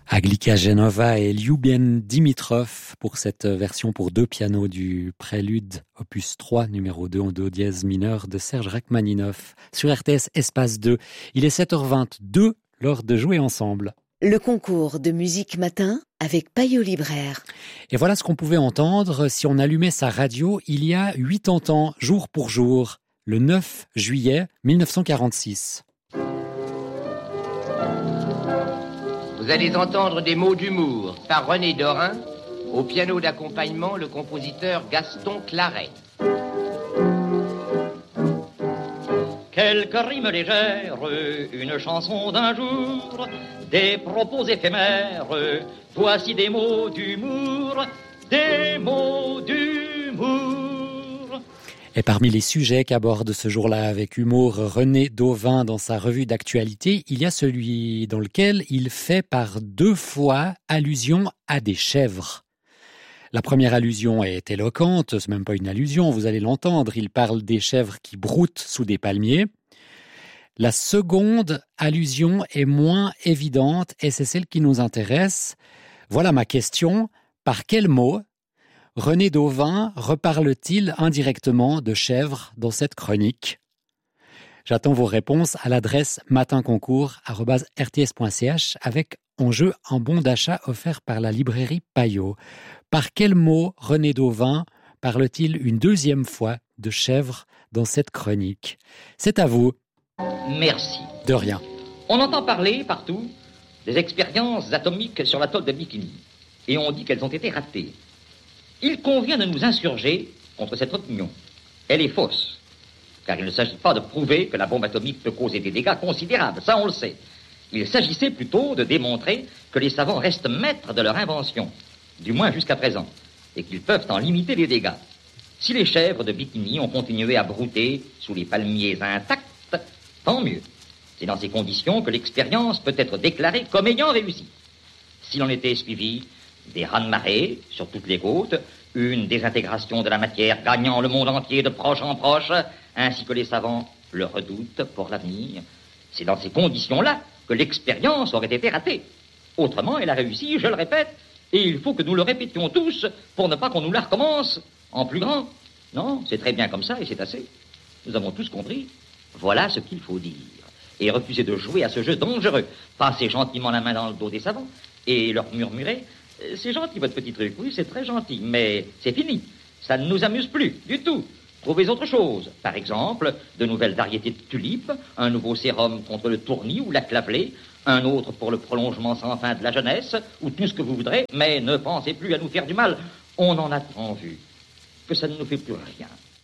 Aglika Genova et Lyuben Dimitrov pour cette version pour deux pianos du prélude opus 3 numéro 2 en do dièse mineur de Serge Rachmaninov sur RTS Espace 2. Il est 7h22, l'heure de jouer ensemble. Le concours de musique matin avec Payot Libraire. Et voilà ce qu'on pouvait entendre si on allumait sa radio il y a 80 ans, jour pour jour, le 9 juillet 1946. Vous allez entendre des mots d'humour par René Dorin, au piano d'accompagnement le compositeur Gaston Claret. Quelques rimes légères, une chanson d'un jour, des propos éphémères, voici des mots d'humour, des mots d'humour. Et parmi les sujets qu'aborde ce jour-là avec humour René Dauvin dans sa revue d'actualité, il y a celui dans lequel il fait par 2 fois allusion à des chèvres. La première allusion est éloquente, c'est même pas une allusion, vous allez l'entendre, il parle des chèvres qui broutent sous des palmiers. La seconde allusion est moins évidente et c'est celle qui nous intéresse. Voilà ma question, par quel mot René Dauvin reparle-t-il indirectement de chèvres dans cette chronique? J'attends vos réponses à l'adresse matinconcours@rts.ch avec en jeu un bon d'achat offert par la librairie Payot. Par quel mot René Dauvin parle-t-il une deuxième fois de chèvres dans cette chronique? C'est à vous. Merci. De rien. On entend parler partout des expériences atomiques sur l'atoll de Bikini. Et on dit qu'elles ont été ratées. Il convient de nous insurger contre cette opinion. Elle est fausse. Car il ne s'agit pas de prouver que la bombe atomique peut causer des dégâts considérables. Ça, on le sait. Il s'agissait plutôt de démontrer que les savants restent maîtres de leur invention. Du moins jusqu'à présent. Et qu'ils peuvent en limiter les dégâts. Si les chèvres de Bikini ont continué à brouter sous les palmiers intacts, tant mieux. C'est dans ces conditions que l'expérience peut être déclarée comme ayant réussi. S'il en était suivi des raz-de-marée sur toutes les côtes, une désintégration de la matière gagnant le monde entier de proche en proche, ainsi que les savants le redoutent pour l'avenir, c'est dans ces conditions-là que l'expérience aurait été ratée. Autrement, elle a réussi, je le répète, et il faut que nous le répétions tous pour ne pas qu'on nous la recommence en plus grand. Non, c'est très bien comme ça et c'est assez. Nous avons tous compris. Voilà ce qu'il faut dire. Et refuser de jouer à ce jeu dangereux. Passer gentiment la main dans le dos des savants et leur murmurer « C'est gentil votre petit truc, oui c'est très gentil, mais c'est fini. Ça ne nous amuse plus du tout. Trouvez autre chose. Par exemple, de nouvelles variétés de tulipes, un nouveau sérum contre le tournis ou la clavelée, un autre pour le prolongement sans fin de la jeunesse, ou tout ce que vous voudrez, mais ne pensez plus à nous faire du mal. On en a tant vu que ça ne nous fait plus rien.